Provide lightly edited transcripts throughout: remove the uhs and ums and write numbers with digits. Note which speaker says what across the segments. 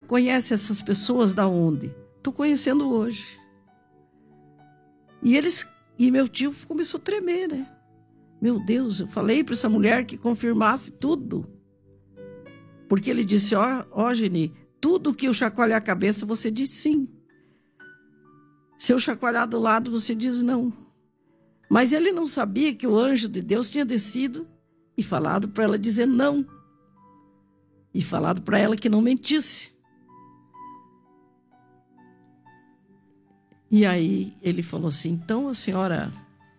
Speaker 1: conhece essas pessoas da onde? Estou conhecendo hoje. E meu tio começou a tremer, né? Meu Deus, eu falei para essa mulher que confirmasse tudo. Porque ele disse, ó, Geni, tudo que eu chacoalhar a cabeça, você diz sim. Se eu chacoalhar do lado, você diz não. Mas ele não sabia que o anjo de Deus tinha descido e falado para ela dizer não. E falado para ela que não mentisse. E aí ele falou assim, então a senhora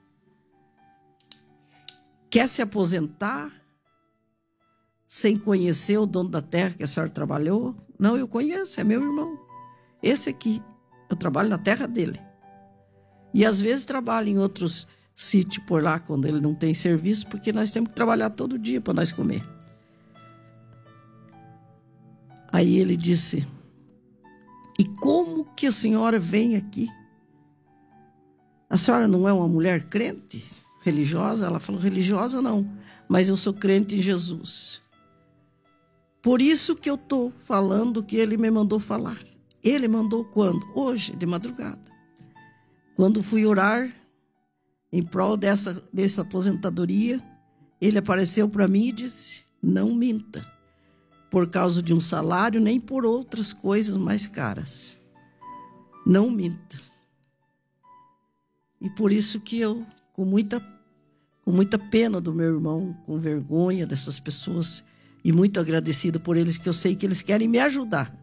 Speaker 1: quer se aposentar sem conhecer o dono da terra que a senhora trabalhou? Não, eu conheço, é meu irmão. Esse aqui, eu trabalho na terra dele. E às vezes trabalho em outros sítios por lá, quando ele não tem serviço, porque nós temos que trabalhar todo dia para nós comer. Aí ele disse, e como que a senhora vem aqui? A senhora não é uma mulher crente, religiosa? Ela falou, religiosa não, mas eu sou crente em Jesus. Por isso que eu estou falando que ele me mandou falar. Ele mandou quando? Hoje, de madrugada. Quando fui orar em prol dessa aposentadoria, ele apareceu para mim e disse, não minta, por causa de um salário, nem por outras coisas mais caras. Não minta. E por isso que eu, com muita pena do meu irmão, com vergonha dessas pessoas, e muito agradecida por eles, que eu sei que eles querem me ajudar.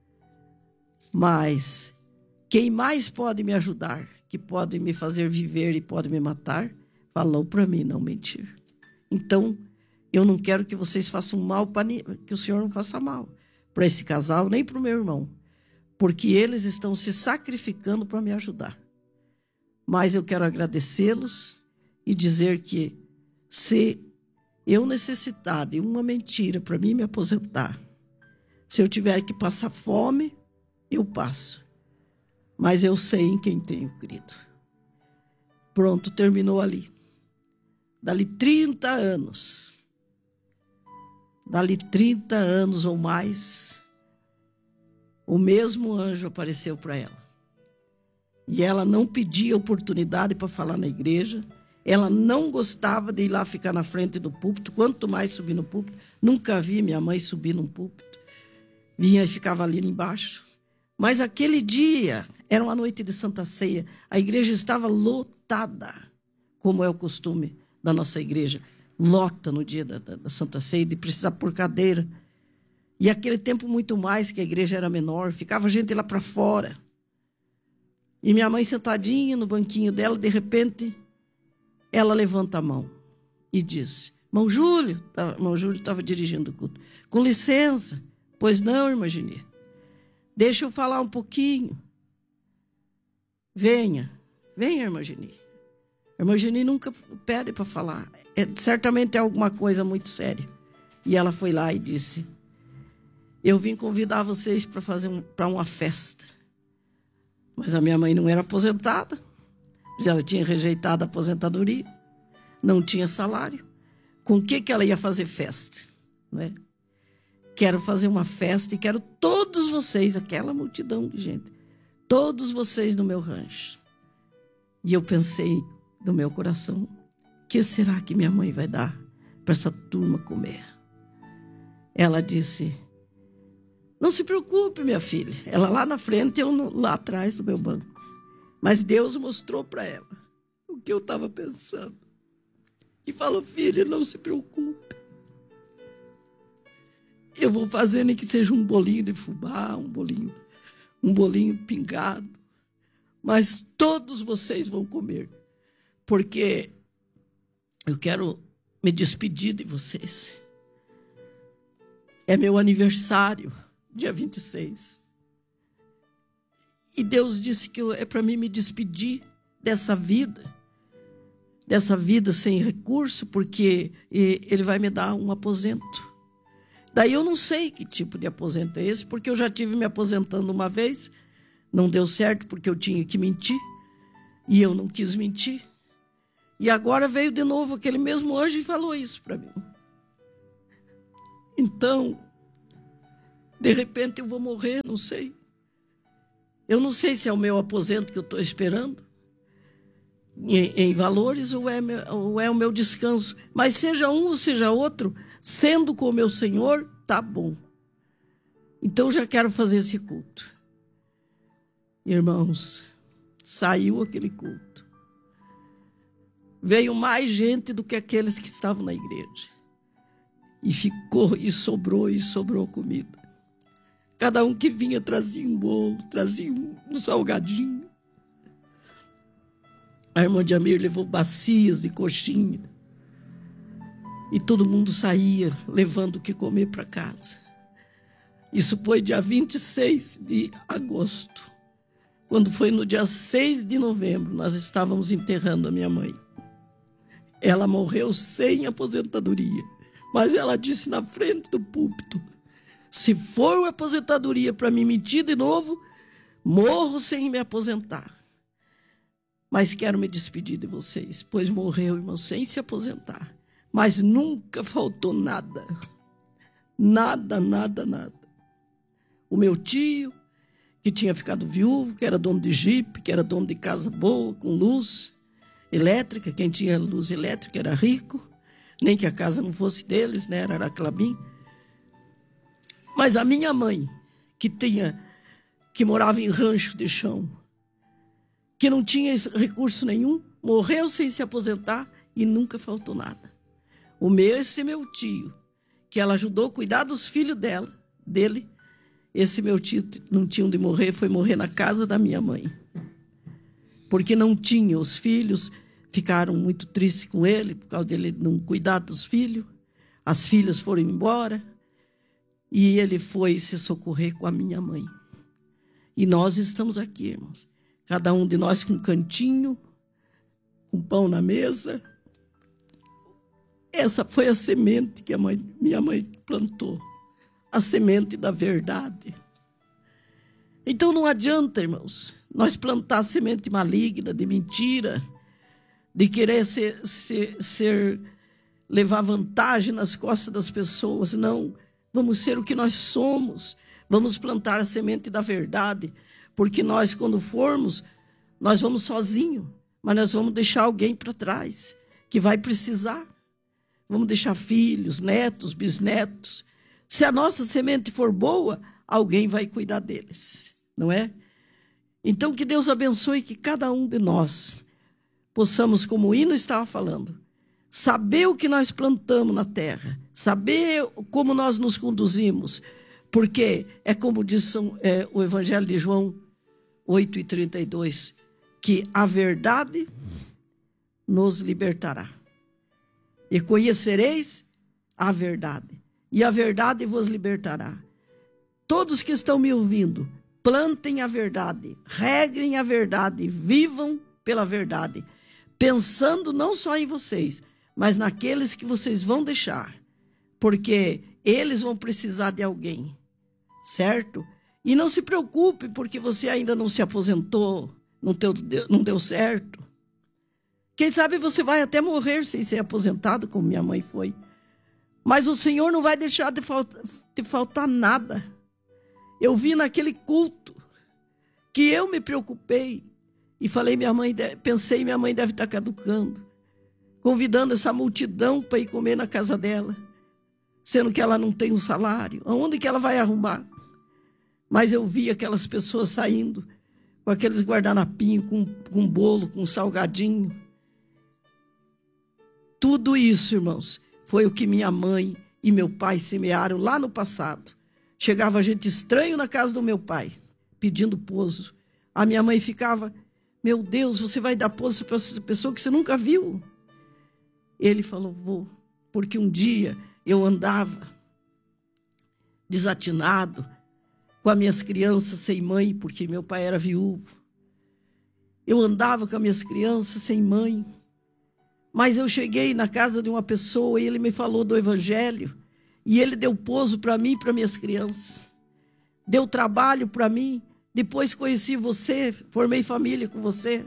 Speaker 1: Mas quem mais pode me ajudar, que pode me fazer viver e pode me matar, falou para mim não mentir. Então, eu não quero que vocês façam mal, que o Senhor não faça mal para esse casal, nem para o meu irmão, porque eles estão se sacrificando para me ajudar. Mas eu quero agradecê-los e dizer que se eu necessitar de uma mentira para mim me aposentar, se eu tiver que passar fome, eu passo. Mas eu sei em quem tenho crido. Pronto, terminou ali. Dali 30 anos. Dali 30 anos ou mais, o mesmo anjo apareceu para ela. E ela não pedia oportunidade para falar na igreja. Ela não gostava de ir lá ficar na frente do púlpito, quanto mais subir no púlpito. Nunca vi minha mãe subir num púlpito. Vinha e ficava ali embaixo. Mas aquele dia, era uma noite de Santa Ceia, a igreja estava lotada, como é o costume da nossa igreja. Lota no dia da Santa Ceia, de precisar por cadeira. E aquele tempo muito mais, que a igreja era menor, ficava gente lá para fora. E minha mãe sentadinha no banquinho dela, de repente, ela levanta a mão e diz, irmão Júlio estava dirigindo o culto, com licença. Pois não, irmã Geni, deixa eu falar um pouquinho. Venha, irmã Geni. A irmã Geni nunca pede para falar. Certamente é alguma coisa muito séria. E ela foi lá e disse, eu vim convidar vocês para uma festa. Mas a minha mãe não era aposentada. Ela tinha rejeitado a aposentadoria. Não tinha salário. Com o que ela ia fazer festa? Não é? Quero fazer uma festa e quero todos vocês, aquela multidão de gente, todos vocês no meu rancho. E eu pensei no meu coração, o que será que minha mãe vai dar para essa turma comer? Ela disse, não se preocupe, minha filha. Ela lá na frente, eu lá atrás do meu banco. Mas Deus mostrou para ela o que eu estava pensando. E falou, filha, não se preocupe. Eu vou fazer nem que seja um bolinho de fubá, um bolinho pingado. Mas todos vocês vão comer. Porque eu quero me despedir de vocês. É meu aniversário, dia 26. E Deus disse que é para mim me despedir dessa vida sem recurso, porque Ele vai me dar um aposento. Daí eu não sei que tipo de aposento é esse, porque eu já tive me aposentando uma vez, não deu certo porque eu tinha que mentir, e eu não quis mentir. E agora veio de novo aquele mesmo anjo e falou isso para mim. Então, De repente eu vou morrer, não sei. Eu não sei se é o meu aposento que eu estou esperando, em valores, ou é o meu descanso. Mas seja um ou seja outro, sendo com o meu Senhor, tá bom. Então eu já quero fazer esse culto. Irmãos, saiu aquele culto. Veio mais gente do que aqueles que estavam na igreja. E ficou, e sobrou comida. Cada um que vinha trazia um bolo, trazia um salgadinho. A irmã de Amir levou bacias de coxinha. E todo mundo saía levando o que comer para casa. Isso foi dia 26 de agosto. Quando foi no dia 6 de novembro, nós estávamos enterrando a minha mãe. Ela morreu sem aposentadoria. Mas ela disse na frente do púlpito: se for uma aposentadoria para me mentir de novo, morro sem me aposentar. Mas quero me despedir de vocês, pois morreu, irmão, sem se aposentar. Mas nunca faltou nada. Nada. O meu tio, que tinha ficado viúvo, que era dono de jipe, que era dono de casa boa, com luz elétrica, quem tinha luz elétrica era rico, nem que a casa não fosse deles, né? Era Araclabim. Mas a minha mãe, que morava em rancho de chão, que não tinha recurso nenhum, morreu sem se aposentar e nunca faltou nada. Esse meu tio, que ela ajudou a cuidar dos filhos dele, esse meu tio não tinha onde morrer, foi morrer na casa da minha mãe. Porque não tinha, os filhos ficaram muito tristes com ele, por causa dele não cuidar dos filhos. As filhas foram embora e ele foi se socorrer com a minha mãe. E nós estamos aqui, irmãos. Cada um de nós com um cantinho, com pão na mesa. Essa foi a semente que minha mãe plantou. A semente da verdade. Então não adianta, irmãos, nós plantar semente maligna, de mentira, de querer levar vantagem nas costas das pessoas. Não, vamos ser o que nós somos. Vamos plantar a semente da verdade. Porque nós, quando formos, nós vamos sozinhos, mas nós vamos deixar alguém para trás, que vai precisar. Vamos deixar filhos, netos, bisnetos. Se a nossa semente for boa, alguém vai cuidar deles, não é? Então, que Deus abençoe que cada um de nós possamos, como o hino estava falando, saber o que nós plantamos na terra, saber como nós nos conduzimos, porque é como diz o Evangelho de João 8:32, que a verdade nos libertará. E conhecereis a verdade, e a verdade vos libertará. Todos que estão me ouvindo, plantem a verdade, regrem a verdade, vivam pela verdade, pensando não só em vocês, mas naqueles que vocês vão deixar, porque eles vão precisar de alguém, certo? E não se preocupe porque você ainda não se aposentou, não deu certo. Quem sabe você vai até morrer sem ser aposentado, como minha mãe foi. Mas o Senhor não vai deixar de faltar nada. Eu vi naquele culto que eu me preocupei e falei, minha mãe deve estar caducando, convidando essa multidão para ir comer na casa dela, sendo que ela não tem um salário. Aonde que ela vai arrumar? Mas eu vi aquelas pessoas saindo com aqueles guardanapinhos, com bolo, com salgadinho. Tudo isso, irmãos, foi o que minha mãe e meu pai semearam lá no passado. Chegava gente estranha na casa do meu pai, pedindo pouso. A minha mãe ficava, meu Deus, você vai dar pouso para essa pessoa que você nunca viu? Ele falou, vou, porque um dia eu andava desatinado com as minhas crianças sem mãe, porque meu pai era viúvo. Eu andava com as minhas crianças sem mãe. Mas eu cheguei na casa de uma pessoa e ele me falou do Evangelho. E ele deu pouso para mim e para minhas crianças. Deu trabalho para mim. Depois conheci você, formei família com você.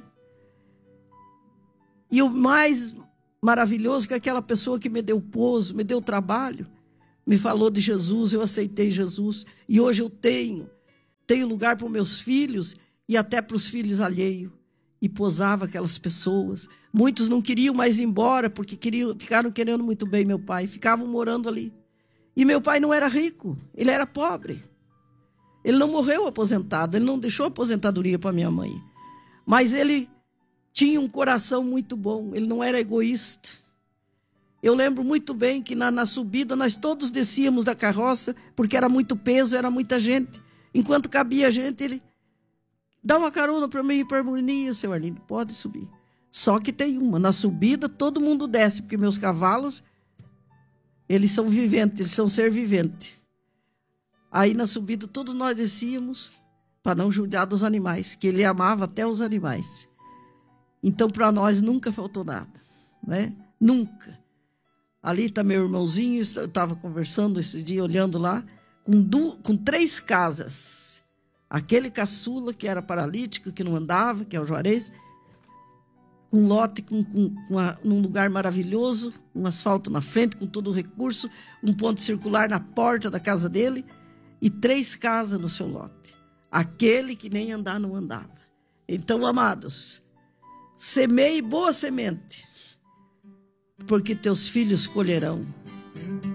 Speaker 1: E o mais maravilhoso é que aquela pessoa que me deu pouso, me deu trabalho, me falou de Jesus, eu aceitei Jesus. E hoje eu tenho lugar para os meus filhos e até para os filhos alheios. E posava aquelas pessoas. Muitos não queriam mais ir embora porque ficaram querendo muito bem meu pai. Ficavam morando ali. E meu pai não era rico, ele era pobre. Ele não morreu aposentado, ele não deixou aposentadoria para minha mãe. Mas ele tinha um coração muito bom, ele não era egoísta. Eu lembro muito bem que na subida nós todos descíamos da carroça, porque era muito peso, era muita gente. Enquanto cabia gente, ele dá uma carona para mim e para a harmonia, seu Arlindo, pode subir. Só que tem uma, na subida todo mundo desce, porque meus cavalos, eles são viventes, eles são ser vivente. Aí na subida todos nós descíamos para não judiar dos animais, que ele amava até os animais. Então para nós nunca faltou nada, né? Nunca. Ali está meu irmãozinho, eu estava conversando esse dia, olhando lá, com 3 casas. Aquele caçula que era paralítico, que não andava, que é o Juarez, com um lote, num lugar maravilhoso, um asfalto na frente, com todo o recurso, um ponto circular na porta da casa dele e 3 casas no seu lote. Aquele que nem andar não andava. Então, amados, semeie boa semente, porque teus filhos colherão.